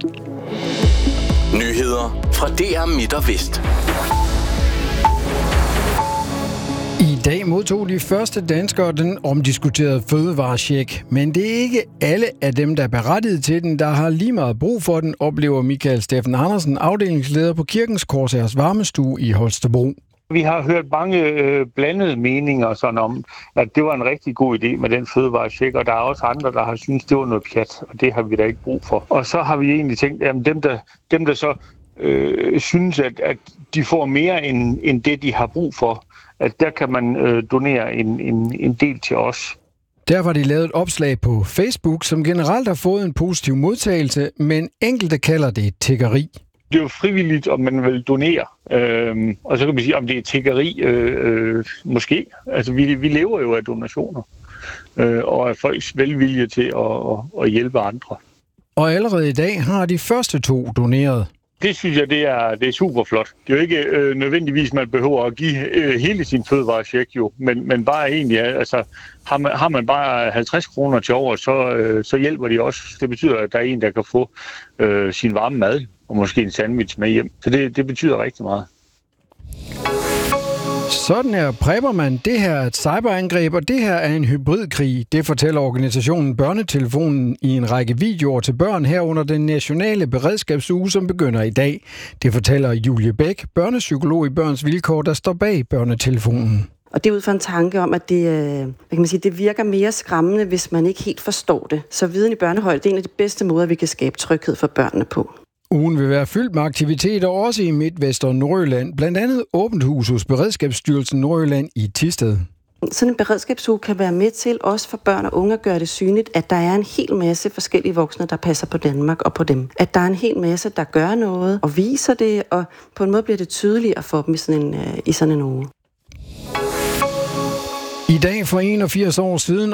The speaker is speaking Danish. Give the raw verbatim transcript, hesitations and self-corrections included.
Nyheder fra D R Midt og Vest. I dag modtog de første danskere den omdiskuterede fødevarecheck, men det er ikke alle af dem, der er berettiget til den, der har lige meget brug for den, oplever Michael Steffen Andersen, afdelingsleder på Kirkens Korshærs varmestue i Holstebro. Vi har hørt mange øh, blandede meninger sådan om, at det var en rigtig god idé med den fødevarecheck, og der er også andre, der har syntes, det var noget pjat, og det har vi da ikke brug for. Og så har vi egentlig tænkt, at dem, der, dem, der så øh, synes, at, at de får mere end, end det, de har brug for, at der kan man øh, donere en, en, en del til os. Derfor har de lavet et opslag på Facebook, som generelt har fået en positiv modtagelse, men enkelte kalder det tiggeri. Det er jo frivilligt, om man vil donere. Øhm, og så kan man sige, om det er tiggeri, øh, øh, måske. Altså, vi, vi lever jo af donationer, øh, og af folks velvilje til at, at, at hjælpe andre. Og allerede i dag har de første to doneret. Det synes jeg, det er, det er super flot. Det er jo ikke øh, nødvendigvis, man behøver at give øh, hele sin fødevarecheck jo, men, men bare egentlig, altså har man, har man bare halvtreds kroner til over, så, øh, så hjælper de også. Det betyder, at der er en, der kan få øh, sin varme mad og måske en sandwich med hjem. Så det, det betyder rigtig meget. Sådan her præber man. Det her er et cyberangreb, og det her er en hybridkrig. Det fortæller organisationen Børnetelefonen i en række videoer til børn herunder den nationale beredskabsuge, som begynder i dag. Det fortæller Julie Bæk, børnepsykolog i Børns Vilkår, der står bag Børnetelefonen. Og det er ud fra en tanke om, at det, hvad kan man sige, det virker mere skræmmende, hvis man ikke helt forstår det. Så viden i børnehøjde, det er en af de bedste måder, vi kan skabe tryghed for børnene på. Ugen vil være fyldt med aktiviteter også i Midtvest og Nordjylland. Blandt andet åbent hus hos Beredskabsstyrelsen Nordjylland i Thisted. Sådan en beredskabsuge kan være med til, også for børn og unge, at gøre det synligt, at der er en hel masse forskellige voksne, der passer på Danmark og på dem. At der er en hel masse, der gør noget og viser det, og på en måde bliver det tydeligere for dem i sådan en, i sådan en uge. I dag for enogfirs år siden